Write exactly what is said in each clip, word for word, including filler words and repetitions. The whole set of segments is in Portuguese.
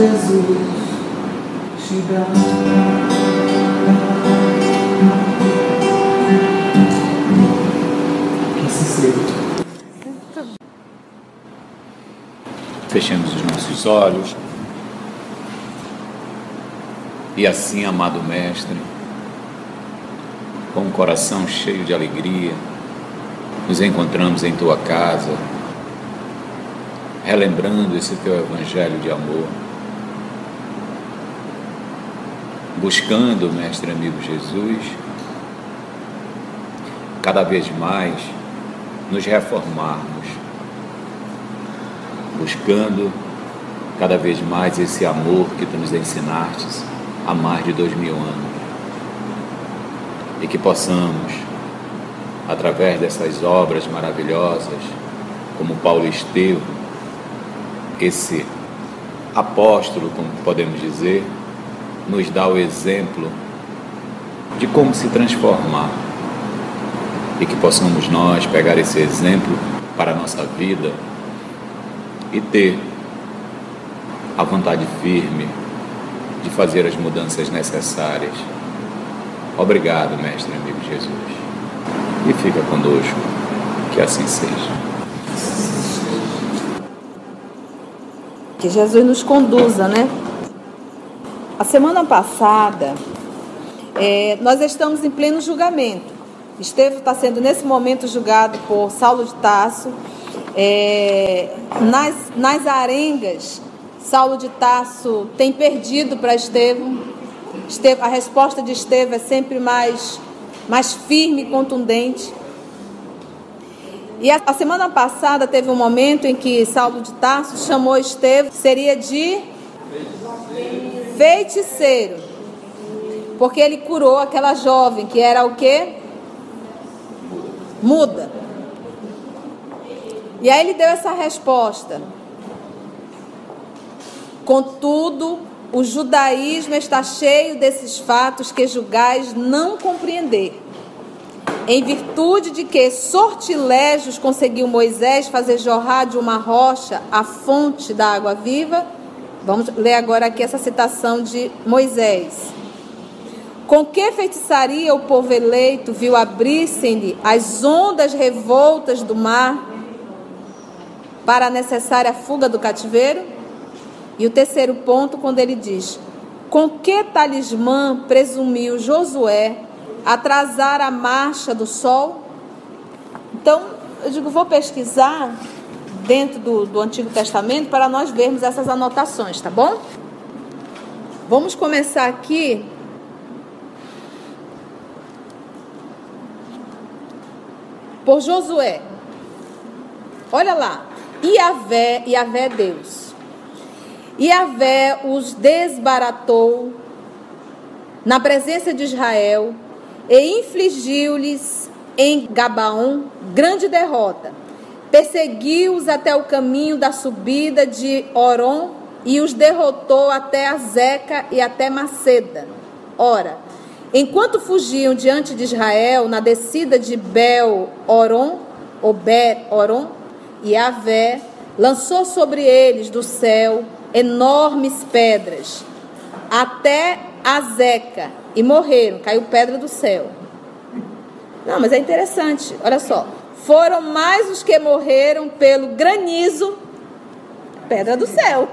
Jesus te dá. Que assim seja. Fechemos os nossos olhos. E assim, amado Mestre, com o coração cheio de alegria, nos encontramos em Tua casa, relembrando esse Teu Evangelho de amor, buscando, Mestre amigo Jesus, cada vez mais nos reformarmos, buscando cada vez mais esse amor que Tu nos ensinastes há mais de dois mil anos, e que possamos, através dessas obras maravilhosas, como Paulo Estevão, esse apóstolo, como podemos dizer, nos dá o exemplo de como se transformar, e que possamos nós pegar esse exemplo para a nossa vida e ter a vontade firme de fazer as mudanças necessárias. Obrigado, Mestre amigo Jesus, e fica conosco, que assim seja. Que Jesus nos conduza, né? A semana passada, é, nós estamos em pleno julgamento. Estevão está sendo nesse momento julgado por Saulo de Tarso. É, nas, nas arengas, Saulo de Tarso tem perdido para Estevão. Estevão. A resposta de Estevão é sempre mais, mais firme e contundente. E a, a semana passada teve um momento em que Saulo de Tarso chamou Estevão, seria de feiticeiro, porque ele curou aquela jovem que era o quê? Muda. E aí ele deu essa resposta: contudo, o judaísmo está cheio desses fatos que julgais não compreender, em virtude de que sortilégios conseguiu Moisés fazer jorrar de uma rocha a fonte da água viva. Vamos ler agora aqui essa citação de Moisés. Com que feitiçaria o povo eleito viu abrir-se-lhe as ondas revoltas do mar para a necessária fuga do cativeiro? E o terceiro ponto, quando ele diz: com que talismã presumiu Josué atrasar a marcha do sol? Então, eu digo, vou pesquisar dentro do, do Antigo Testamento para nós vermos essas anotações, tá bom? Vamos começar aqui por Josué. Olha lá. Iavé, Iavé é Deus. Iavé os desbaratou na presença de Israel e infligiu-lhes em Gabaon grande derrota. Perseguiu-os até o caminho da subida de Oron e os derrotou até Azeca e até Maceda. Ora, enquanto fugiam diante de Israel na descida de Bel-Oron, ou Ber-Oron, Iavé lançou sobre eles do céu enormes pedras, até Azeca, e morreram, caiu pedra do céu. Não, mas é interessante, olha só. Foram mais os que morreram pelo granizo, pedra do céu,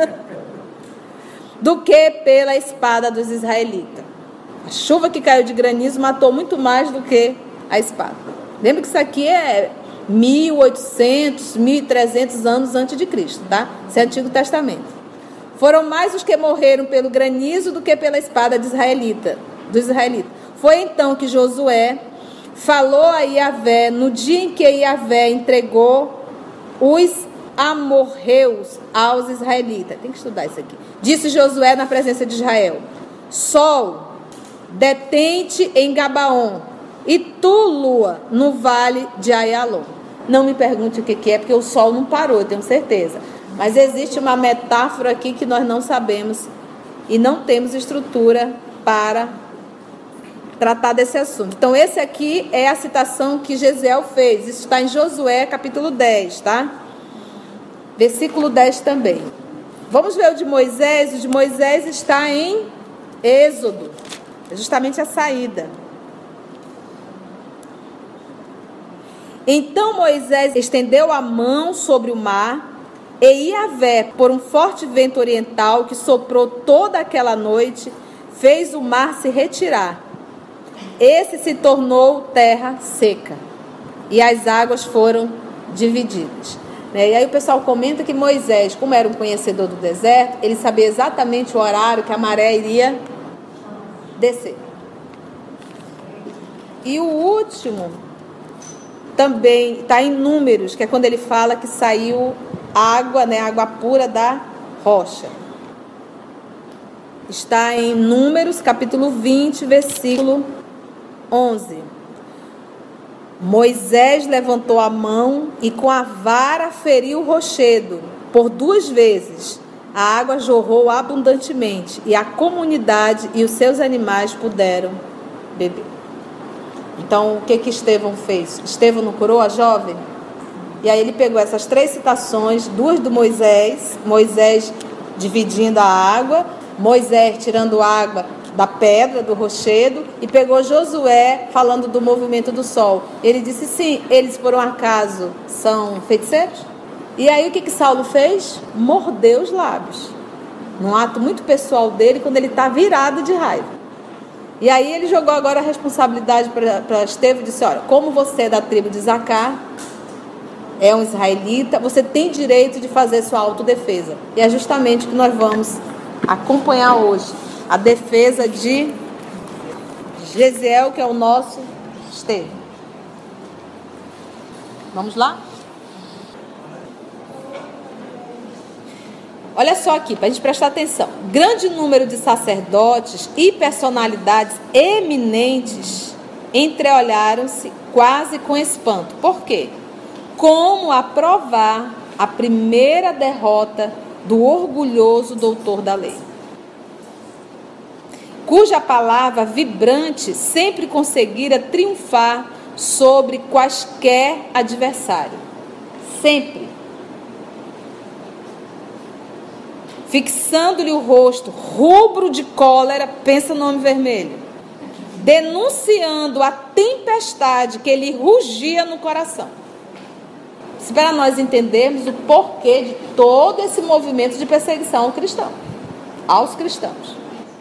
do que pela espada dos israelitas. A chuva que caiu de granizo matou muito mais do que a espada. Lembra que isso aqui é mil e oitocentos, mil e trezentos anos antes de Cristo, tá? Isso é Antigo Testamento. Foram mais os que morreram pelo granizo do que pela espada de israelita, dos israelitas. Foi então que Josué falou a Iavé no dia em que Iavé entregou os amorreus aos israelitas. Tem que estudar isso aqui. Disse Josué na presença de Israel: Sol, detente em Gabaon, e tu, lua, no vale de Aialon. Não me pergunte o que, que é, porque o sol não parou, eu tenho certeza. Mas existe uma metáfora aqui que nós não sabemos e não temos estrutura para tratar desse assunto. Então, esse aqui é a citação que Gesiel fez. Isso está em Josué, capítulo dez, tá? Versículo dez também. Vamos ver o de Moisés. O de Moisés está em Êxodo. É justamente a saída. Então Moisés estendeu a mão sobre o mar, e Iavé, por um forte vento oriental que soprou toda aquela noite, fez o mar se retirar. Esse se tornou terra seca, e as águas foram divididas. E aí o pessoal comenta que Moisés, como era um conhecedor do deserto, ele sabia exatamente o horário que a maré iria descer. E o último também está em Números, que é quando ele fala que saiu água, né, água pura da rocha. Está em Números, capítulo vinte, versículo onze. Moisés levantou a mão e com a vara feriu o rochedo. Por duas vezes a água jorrou abundantemente e a comunidade e os seus animais puderam beber. Então, o que que Estevão fez? Estevão não curou a jovem? E aí ele pegou essas três citações, duas do Moisés, Moisés dividindo a água, Moisés tirando água da pedra, do rochedo, e pegou Josué falando do movimento do sol. Ele disse, sim, eles por um acaso são feiticeiros? E aí o que que Saulo fez? Mordeu os lábios, num ato muito pessoal dele, quando ele está virado de raiva. E aí ele jogou agora a responsabilidade para Estevão e disse, olha, como você é da tribo de Isacar, é um israelita, você tem direito de fazer sua autodefesa. E é justamente o que nós vamos acompanhar hoje. A defesa de Gesiel, que é o nosso Estevão. Vamos lá? Olha só aqui, para a gente prestar atenção. Grande número de sacerdotes e personalidades eminentes entreolharam-se quase com espanto. Por quê? Como aprovar a primeira derrota do orgulhoso doutor da lei, cuja palavra vibrante sempre conseguira triunfar sobre quaisquer adversário. Sempre. Fixando-lhe o rosto, rubro de cólera, pensa no homem vermelho, denunciando a tempestade que lhe rugia no coração. Isso para nós entendermos o porquê de todo esse movimento de perseguição ao cristão, aos cristãos.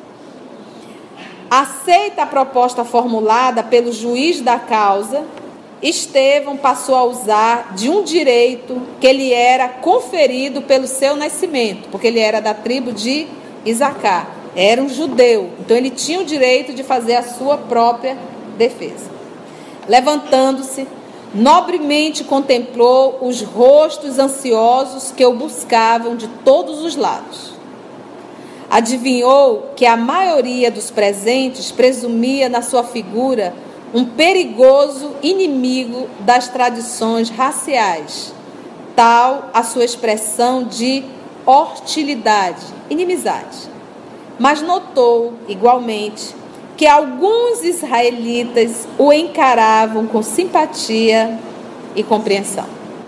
Aceita a proposta formulada pelo juiz da causa, Estevão passou a usar de um direito que lhe era conferido pelo seu nascimento, porque ele era da tribo de Isacar, era um judeu, então ele tinha o direito de fazer a sua própria defesa. Levantando-se, nobremente contemplou os rostos ansiosos que o buscavam de todos os lados. Adivinhou que a maioria dos presentes presumia na sua figura um perigoso inimigo das tradições raciais, tal a sua expressão de hostilidade, inimizade. Mas notou, igualmente, que alguns israelitas o encaravam com simpatia e compreensão.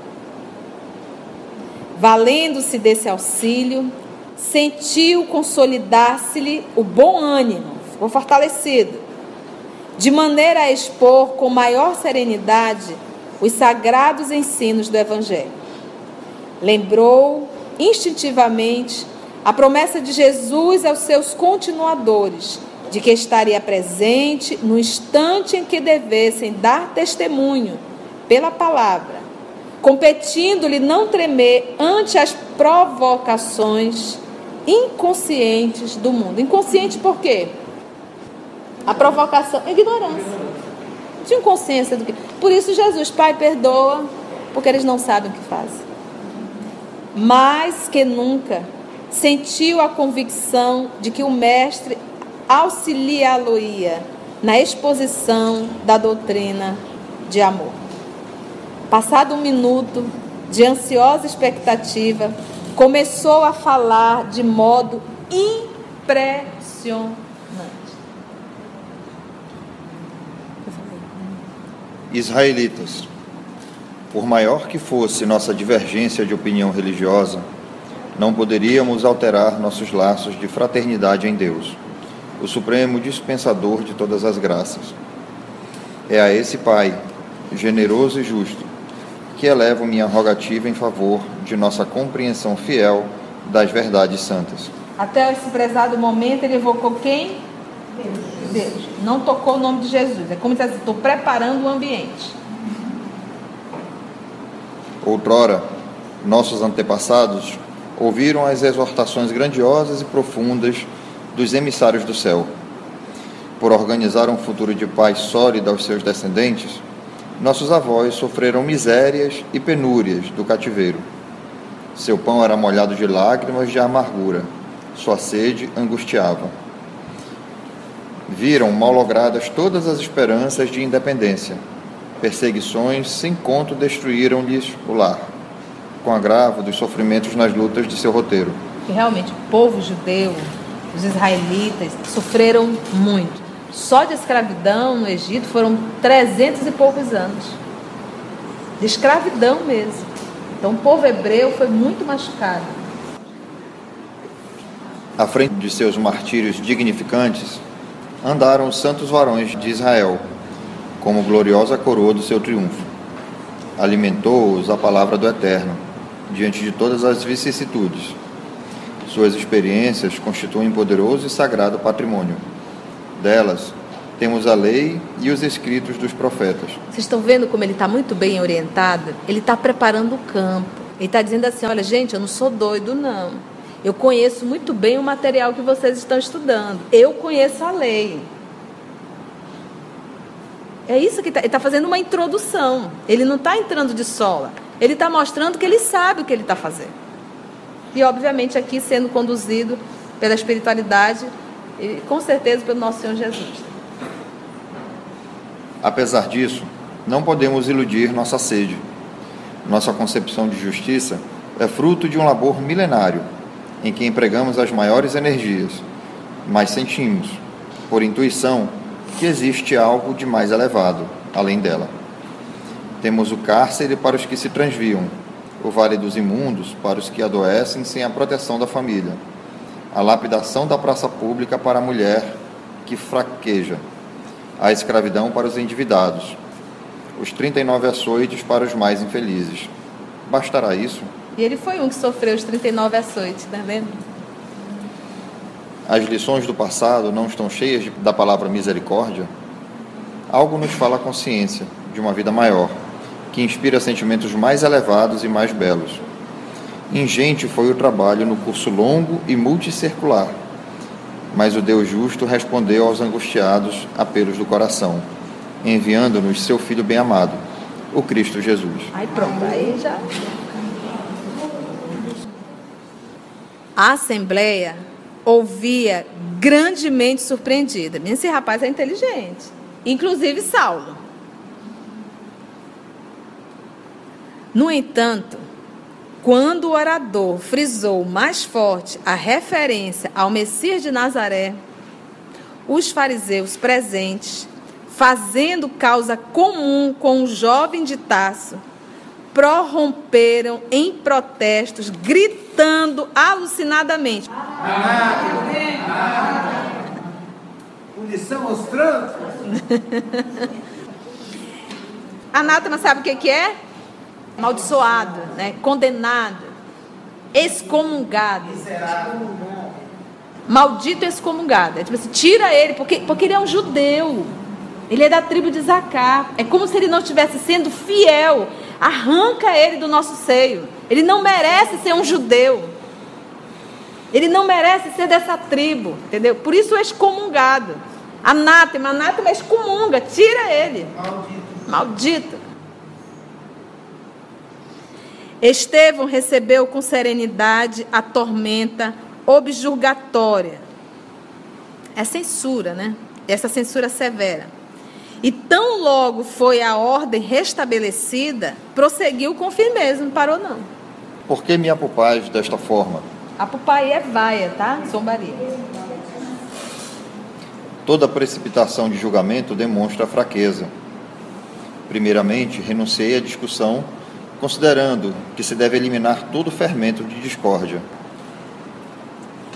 Valendo-se desse auxílio, sentiu consolidar-se-lhe o bom ânimo, ficou fortalecido, de maneira a expor com maior serenidade os sagrados ensinos do Evangelho. Lembrou instintivamente a promessa de Jesus aos seus continuadores, de que estaria presente no instante em que devessem dar testemunho pela palavra, competindo-lhe não tremer ante as provocações inconscientes do mundo. Inconsciente por quê? A provocação, ignorância. Não tinham consciência do que. Por isso Jesus, Pai, perdoa, porque eles não sabem o que fazem. Mais que nunca, sentiu a convicção de que o mestre auxiliá-lo-ia na exposição da doutrina de amor. Passado um minuto de ansiosa expectativa, começou a falar de modo impressionante. Israelitas, por maior que fosse nossa divergência de opinião religiosa, não poderíamos alterar nossos laços de fraternidade em Deus, o supremo dispensador de todas as graças. É a esse Pai, generoso e justo, que elevo minha rogativa em favor de nossa compreensão fiel das verdades santas. Até esse prezado momento ele evocou quem? Deus. Deus. Não tocou o nome de Jesus. É como se estou preparando o ambiente. Outrora, nossos antepassados ouviram as exortações grandiosas e profundas dos emissários do céu. Por organizar um futuro de paz sólida aos seus descendentes, nossos avós sofreram misérias e penúrias do cativeiro. Seu pão era molhado de lágrimas de amargura, sua sede angustiava. Viram mal-logradas todas as esperanças de independência. Perseguições sem conto destruíram-lhes o lar, com agravo dos sofrimentos nas lutas de seu roteiro. E realmente, o povo judeu, os israelitas, sofreram muito. Só de escravidão no Egito foram trezentos e poucos anos. De escravidão mesmo. Então o povo hebreu foi muito machucado. À frente de seus martírios dignificantes, andaram os santos varões de Israel, como gloriosa coroa do seu triunfo. Alimentou-os a palavra do Eterno, diante de todas as vicissitudes. Suas experiências constituem poderoso e sagrado patrimônio. Delas, temos a lei e os escritos dos profetas. Vocês estão vendo como ele está muito bem orientado? Ele está preparando o campo. Ele está dizendo assim, olha gente, eu não sou doido não. Eu conheço muito bem o material que vocês estão estudando. Eu conheço a lei. É isso que tá, ele está fazendo uma introdução. Ele não está entrando de sola. Ele está mostrando que ele sabe o que ele está fazendo. E obviamente aqui sendo conduzido pela espiritualidade e com certeza pelo nosso Senhor Jesus. Apesar disso, não podemos iludir nossa sede. Nossa concepção de justiça é fruto de um labor milenário, em que empregamos as maiores energias, mas sentimos, por intuição, que existe algo de mais elevado, além dela. Temos o cárcere para os que se transviam, o vale dos imundos para os que adoecem sem a proteção da família, a lapidação da praça pública para a mulher que fraqueja, a escravidão para os endividados, os trinta e nove açoites para os mais infelizes. Bastará isso? E ele foi um que sofreu os trinta e nove açoites, tá vendo? As lições do passado não estão cheias de, da palavra misericórdia? Algo nos fala a consciência de uma vida maior, que inspira sentimentos mais elevados e mais belos. Ingente foi o trabalho no curso longo e multicircular, mas o Deus justo respondeu aos angustiados apelos do coração, enviando-nos seu Filho bem-amado, o Cristo Jesus. Aí pronto, aí já... A Assembleia ouvia grandemente surpreendida. Esse rapaz é inteligente. Inclusive Saulo. No entanto, quando o orador frisou mais forte a referência ao Messias de Nazaré, os fariseus presentes, fazendo causa comum com o jovem de Tarso, prorromperam em protestos, gritando alucinadamente. Punição aos trancos. Anátema sabe o que que é? Amaldiçoado, né? Condenado, excomungado. Maldito excomungado. É tipo assim, tira ele, porque, porque ele é um judeu. Ele é da tribo de Zacá. É como se ele não estivesse sendo fiel. Arranca ele do nosso seio. Ele não merece ser um judeu. Ele não merece ser dessa tribo, entendeu? Por isso é excomungado. Anátema, anátema excomunga, tira ele. Maldito. Maldito. Estevão recebeu com serenidade a tormenta objurgatória. É censura, né? Essa censura severa. E tão logo foi a ordem restabelecida, prosseguiu com firmeza, não parou não. Por que me apupais desta forma? Apupai é vaia, tá? Zombaria. Toda precipitação de julgamento demonstra fraqueza. Primeiramente, renunciei à discussão, considerando que se deve eliminar todo fermento de discórdia.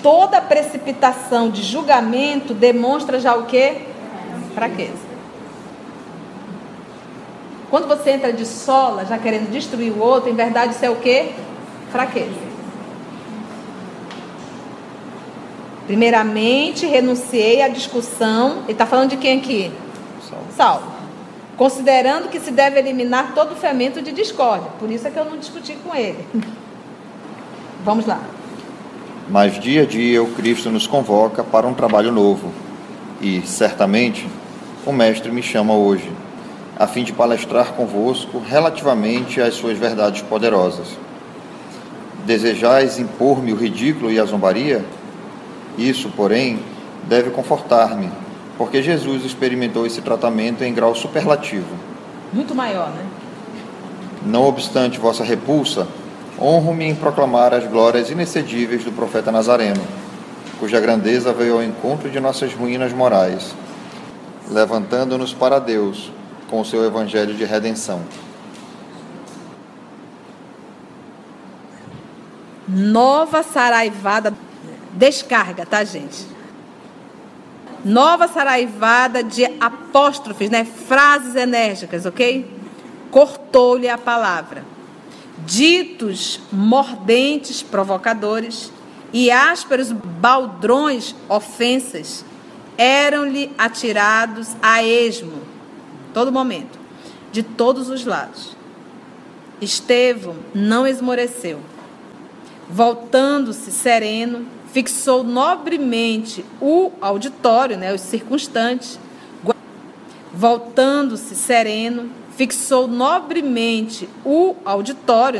toda precipitação de julgamento demonstra já o quê? Fraqueza. Quando você entra de sola, já querendo destruir o outro, em verdade isso é o quê? Fraqueza. Primeiramente, renunciei à discussão. Ele está falando de quem aqui? Saulo. Saulo. Considerando que se deve eliminar todo o fermento de discórdia. Por isso é que eu não discuti com ele. Vamos lá. Mas dia a dia o Cristo nos convoca para um trabalho novo. E, certamente, o Mestre me chama hoje, a fim de palestrar convosco relativamente às suas verdades poderosas. Desejais impor-me o ridículo e a zombaria? Isso, porém, deve confortar-me, porque Jesus experimentou esse tratamento em grau superlativo. Muito maior, né? Não obstante vossa repulsa, honro-me em proclamar as glórias inexcedíveis do profeta Nazareno, cuja grandeza veio ao encontro de nossas ruínas morais, levantando-nos para Deus com o seu evangelho de redenção. Nova saraivada, descarga, tá, gente? Nova saraivada de apóstrofes, né? Frases enérgicas, ok? Cortou-lhe a palavra. Ditos mordentes, provocadores e ásperos baldrões, ofensas, eram-lhe atirados a esmo, todo momento, de todos os lados. Estevão não esmoreceu. Voltando-se sereno, fixou nobremente o auditório, né, os circunstantes. Voltando-se sereno, fixou nobremente o auditório,